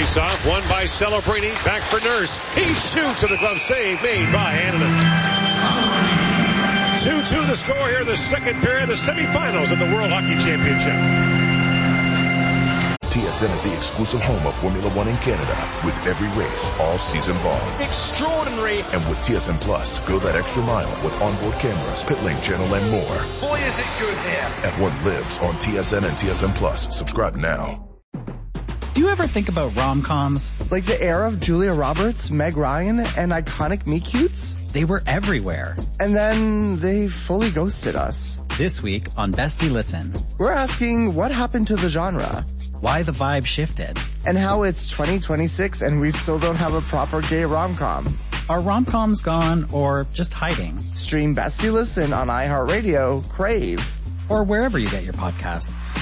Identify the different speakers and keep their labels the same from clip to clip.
Speaker 1: Face-off, won by Celebrini. Back for Nurse. He shoots, and the glove save made by Annunen. 2-2 the score here in the second period, the semifinals of the World Hockey Championship.
Speaker 2: TSN is the exclusive home of Formula One in Canada, with every race all season long.
Speaker 3: Extraordinary.
Speaker 2: And with TSN Plus, go that extra mile with onboard cameras, pit lane channel, and more.
Speaker 3: Boy, is it good here.
Speaker 2: F1 lives on TSN and TSN Plus. Subscribe now.
Speaker 4: Do you ever think about rom-coms?
Speaker 5: Like the era of Julia Roberts, Meg Ryan, and iconic meet-cutes?
Speaker 4: They were everywhere.
Speaker 5: And then they fully ghosted us.
Speaker 4: This week on Bestie Listen,
Speaker 5: we're asking what happened to the genre?
Speaker 4: Why the vibe shifted?
Speaker 5: And how it's 2026 and we still don't have a proper gay rom-com.
Speaker 4: Are rom-coms gone or just hiding?
Speaker 5: Stream Bestie Listen on iHeartRadio, Crave,
Speaker 4: or wherever you get your podcasts.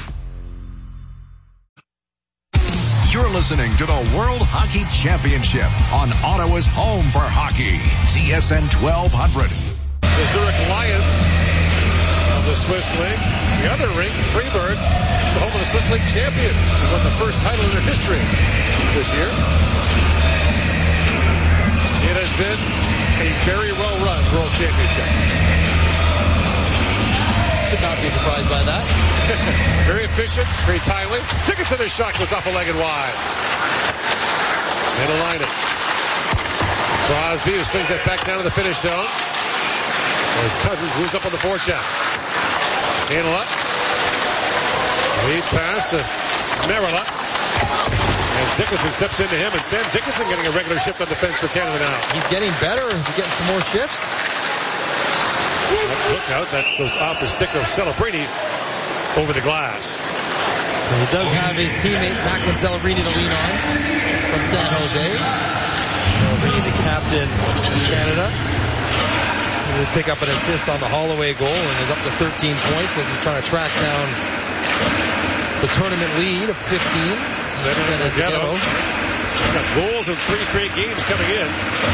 Speaker 6: You're listening to the World Hockey Championship on Ottawa's home for hockey, TSN 1200.
Speaker 1: The Zurich Lions of the Swiss League. The other rink, Freiburg, the home of the Swiss League champions, who won the first title in their history this year. It has been a very well-run World Championship.
Speaker 7: Could not be surprised by that.
Speaker 1: Very efficient, very timely. Dickinson, his shot goes off a leg and wide. And a line it. Crosby, who swings it back down to the finish zone. As Cousins moves up on the forecheck. Hanela. Lead pass to Merila. As Dickinson steps into him, and Sam Dickinson getting a regular shift on defense for Canada now.
Speaker 7: He's getting better. He's getting some more shifts.
Speaker 1: Look out, that goes off the stick of Celebrini over the glass.
Speaker 7: And he does have his teammate Macklin Celebrini to lean on from San Jose. Celebrini, the captain of Canada. He will pick up an assist on the Holloway goal and is up to 13 points as he's trying to track down the tournament lead of 15.
Speaker 1: Benedetto. Got goals in 3 straight games coming in.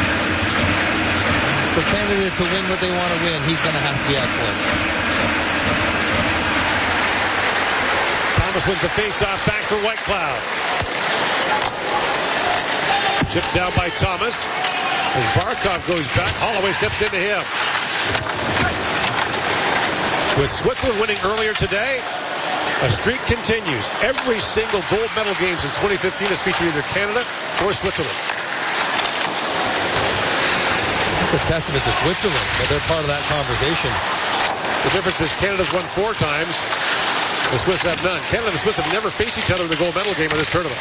Speaker 7: For Canada to win what they want to win, he's going to have to be excellent.
Speaker 1: Thomas wins the face-off back for Whitecloud. Chipped down by Thomas. As Barkov goes back, Holloway steps into him. With Switzerland winning earlier today, a streak continues. Every single gold medal game since 2015 has featured either Canada or Switzerland.
Speaker 7: It's a testament to Switzerland that they're part of that conversation.
Speaker 1: The difference is Canada's won 4 times. The Swiss have none. Canada and the Swiss have never faced each other in the gold medal game of this tournament.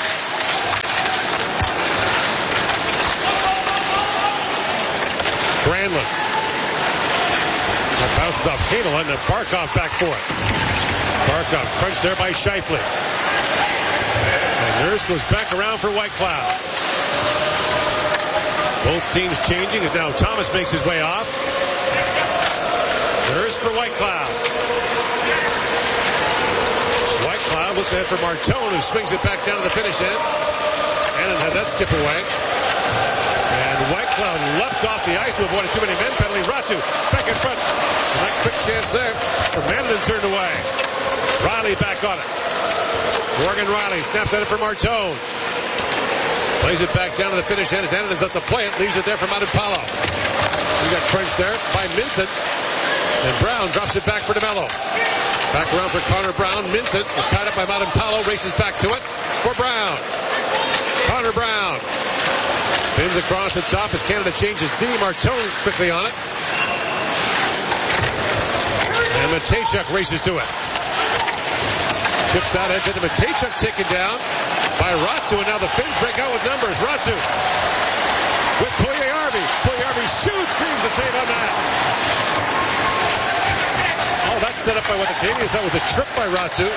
Speaker 1: Granlund. That bounces off Hanela and then Barkov back for it. Barkov crunched there by Scheifele. And Nurse goes back around for Whitecloud. Both teams changing as now Thomas makes his way off. Nurse for Whitecloud. Whitecloud looks ahead for Martone, who swings it back down to the finish end. Annan had that skip away. And Whitecloud leapt off the ice to avoid a too many men penalty. Ratu back in front. And that quick chance there for Manning turned away. Riley back on it. Morgan Riley snaps at it for Martone. Plays it back down to the finish end as Annan is up to play it. Leaves it there for Maudipalo. He got crunched there by Minton. And Brown drops it back for DeMello. Back around for Connor Brown. Minton is tied up by Maudipalo. Races back to it for Brown. Connor Brown spins across the top as Canada changes D. Martone quickly on it. And Matejchuk races to it. Chips out ahead to Matejchuk, taken down by Ratu, and now the Finns break out with numbers. Ratu with Puljujärvi. Puljujärvi shoots, Greaves the save on that. Oh, that's set up by what the Canadians. That was a trip by Ratu.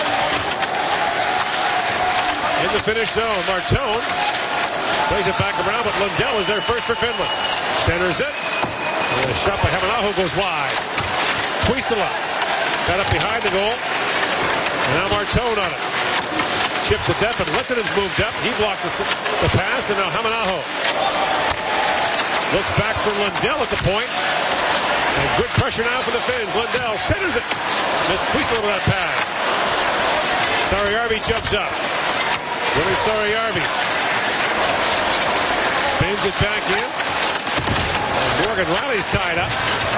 Speaker 1: In the finish zone, Martone plays it back around, but Lundell is there first for Finland. Centers it. And a shot by Hamanaho goes wide. Puistila got up behind the goal. And now Martone on it. Chips it deep, and Littonen's moved up. He blocked the pass, and now Hamanaho looks back for Lundell at the point. And good pressure now for the Finns. Lundell centers it. Missed Puistila with that pass. Saarijarvi jumps up. Willie Soriarbi spins it back in. And Morgan Riley's tied up.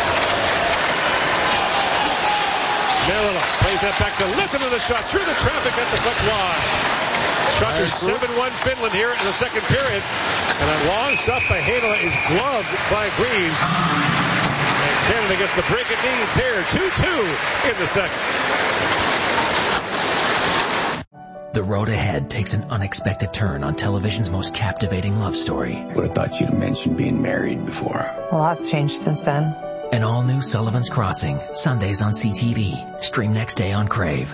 Speaker 1: Merrillo plays that back to Litton with a shot through the traffic at the foot wide. Shots are 7-1 Finland here in the second period. And that long shot by Heinola is gloved by Greaves. And Canada gets the break it needs here. 2-2 in the second.
Speaker 8: The road ahead takes an unexpected turn on television's most captivating love story.
Speaker 9: Would have thought you'd mentioned being married before.
Speaker 10: A lot's changed since then.
Speaker 8: An all-new Sullivan's Crossing, Sundays on CTV. Stream next day on Crave.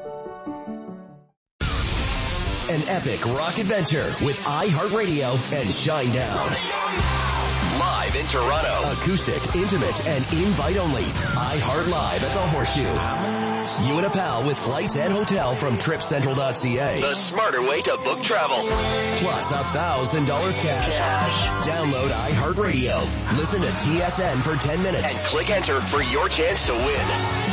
Speaker 11: An epic rock adventure with iHeartRadio and Shinedown. Live in Toronto. Acoustic, intimate, and invite-only. iHeart Live at the Horseshoe. You and a pal with flights and hotel from TripCentral.ca. The smarter way to book travel. Plus $1,000 cash. Download iHeartRadio. Listen to TSN for 10 minutes. And click enter for your chance to win.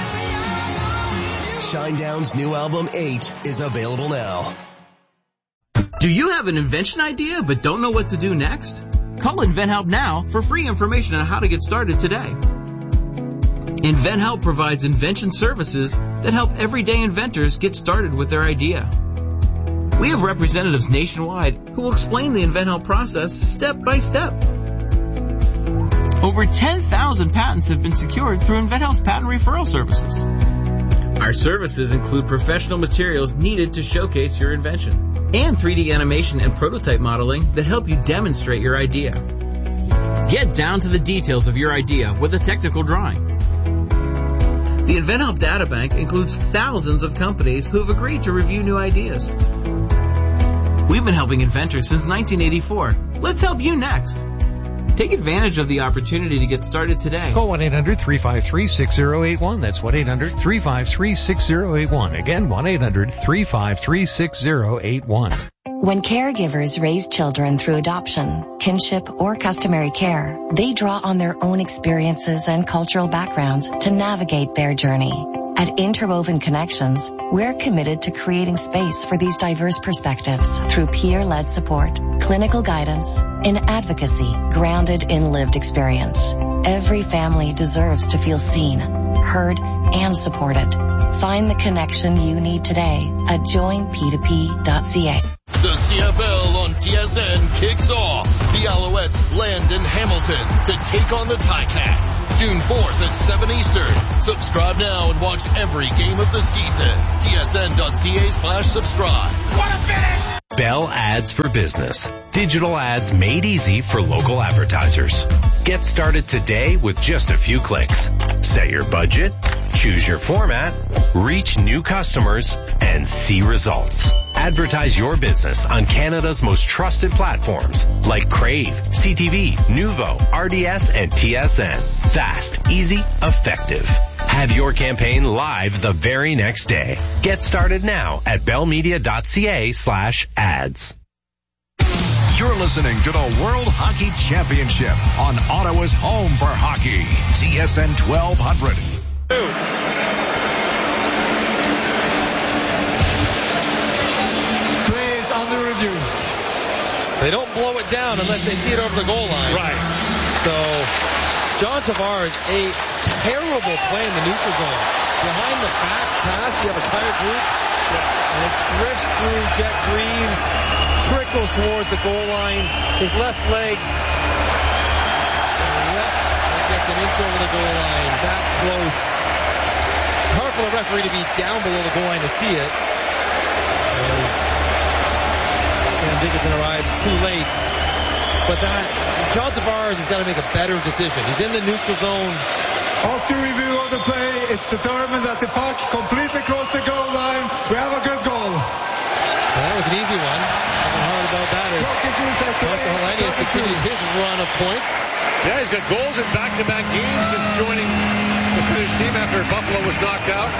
Speaker 11: Shinedown's new album, 8, is available now.
Speaker 12: Do you have an invention idea but don't know what to do next? Call InventHelp now for free information on how to get started today. InventHelp provides invention services that help everyday inventors get started with their idea. We have representatives nationwide who will explain the InventHelp process step by step. Over 10,000 patents have been secured through InventHelp's patent referral services. Our services include professional materials needed to showcase your invention and 3D animation and prototype modeling that help you demonstrate your idea. Get down to the details of your idea with a technical drawing. The InventHelp Databank includes thousands of companies who have agreed to review new ideas. We've been helping inventors since 1984. Let's help you next. Take advantage of the opportunity to get started today.
Speaker 13: Call 1-800-353-6081. That's 1-800-353-6081. Again, 1-800-353-6081.
Speaker 14: When caregivers raise children through adoption, kinship, or customary care, they draw on their own experiences and cultural backgrounds to navigate their journey. At Interwoven Connections, we're committed to creating space for these diverse perspectives through peer-led support, clinical guidance, and advocacy grounded in lived experience. Every family deserves to feel seen, heard, and supported. Find the connection you need today at joinp2p.ca.
Speaker 15: The CFL on TSN kicks off. The Alouettes land in Hamilton to take on the Ticats. June 4th at 7 Eastern. Subscribe now and watch every game of the season. TSN.ca/subscribe. What a finish!
Speaker 16: Bell Ads for Business. Digital ads made easy for local advertisers. Get started today with just a few clicks. Set your budget, choose your format, reach new customers, and see results. Advertise your business on Canada's most trusted platforms like Crave, CTV, Nuvo, RDS, and TSN. Fast, easy, effective. Have your campaign live the very next day. Get started now at bellmedia.ca/ads.
Speaker 6: You're listening to the World Hockey Championship on Ottawa's home for hockey, TSN 1200.
Speaker 3: Plays on the review.
Speaker 7: They don't blow it down unless they see it over the goal line.
Speaker 1: Right.
Speaker 7: So John Tavares, a terrible play in the neutral zone. Behind the fast pass, you have a tired group, and it drifts through Jet Greaves, trickles towards the goal line. His left leg, gets an inch over the goal line, that close. Hard for the referee to be down below the goal line to see it. As Sam Dickinson arrives too late. But John Tavares has got to make a better decision. He's in the neutral zone.
Speaker 3: After review of the play, it's determined that the puck completely crossed the goal line. We have a good goal.
Speaker 7: Well, that was an easy one. Nothing hard about that is Costa Helenius continues his run of points.
Speaker 1: Yeah, he's got goals in back-to-back games since joining the Finnish team after Buffalo was knocked out.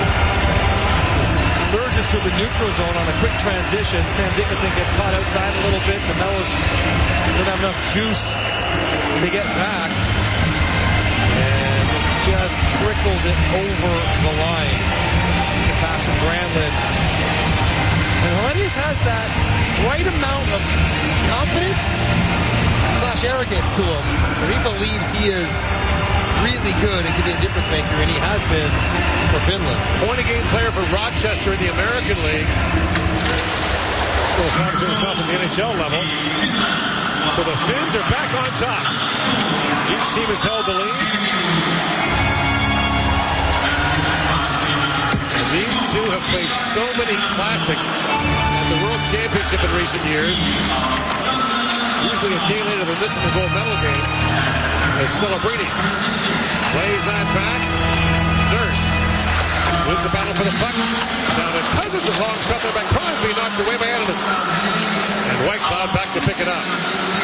Speaker 7: Surges through the neutral zone on a quick transition. Sam Dickinson gets caught outside a little bit. DeMellis didn't have enough juice to get back. And just trickled it over the line. The pass from Granlund. And Helenius has that right amount of confidence / arrogance to him. So he believes he is really good and can be a difference maker, and he has been for Finland.
Speaker 1: Point-a-game player for Rochester in the American League. Still establishing himself at the NHL level. So the Finns are back on top. Each team has held the lead. And these two have played so many classics at the World Championship in recent years. Usually a day later than this in the gold medal game. As Celebrini plays that back. Nurse wins the battle for the puck. Down to Cousins, a long shot there by Crosby, knocked away by Anderson. And Whitecloud back to pick it up.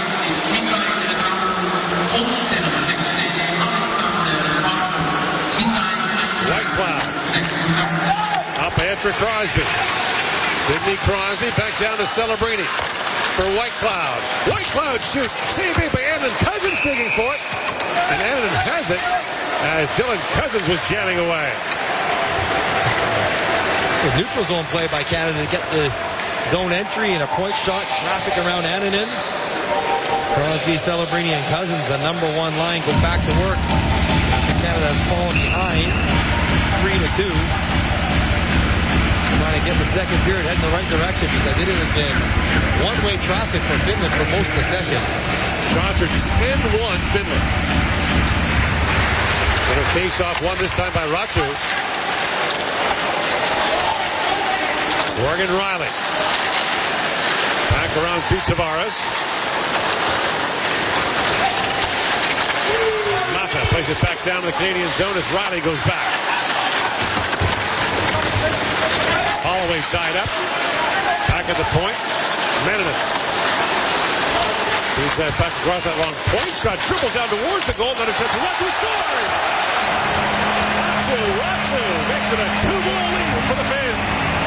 Speaker 1: Whitecloud up ahead for Crosby. Sidney Crosby back down to Celebrini for Whitecloud. Whitecloud shoots. Save made by Anderson. Cousins digging for it. And Anderson has it as Dylan Cousins was jamming away.
Speaker 7: The neutral zone play by Canada to get the zone entry and a point shot. Traffic around Annunen. Crosby, Celebrini, and Cousins, the number one line, go back to work. Canada has fallen behind 3-2. Trying to get the second period heading in the right direction because it has been one-way traffic for Finland for most of the second.
Speaker 1: Shots are 10-1 Finland. And a face-off won this time by Ratu. Morgan Riley. Back around to Tavares. Mata plays it back down to the Canadian zone as Riley goes back. Holloway tied up. Back at the point. Manningen. He's that back across that long point shot. Dribbles down towards the goal. Another shot to Ratu. Scores! Ratu makes it a 2-goal lead for the Finns.